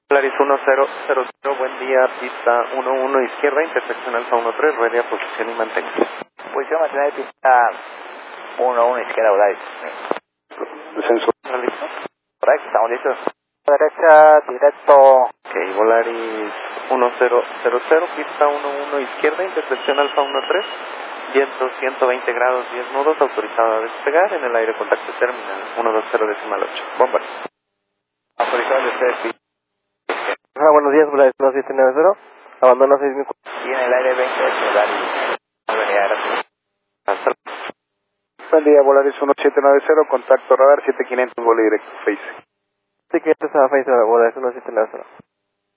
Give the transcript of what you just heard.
Polaris 1000, buen día, pista 11 izquierda, intersección Alfa 13, ruede a posición y mantenga. Posición mantener pista 11 izquierda, Volaris. Descenso. ¿Está listo? Correcto, estamos listos. Derecha, directo. Ok, Volaris 1000, pista 11 izquierda, intersección Alfa 13, viento 120 grados, 10 nudos, autorizado a despegar, en el aire contacto terminal 120.8. Bomba. Autorizado de ustedes. Buenos días, Volaris 1790, abandono 6000. Y en el aire 20 Volaris. Avenida, gracias. Hasta Buen día, Volaris 1790, contacto radar 7500, vuelo directo, face. Sí, que esto es a Face, Volaris 1790.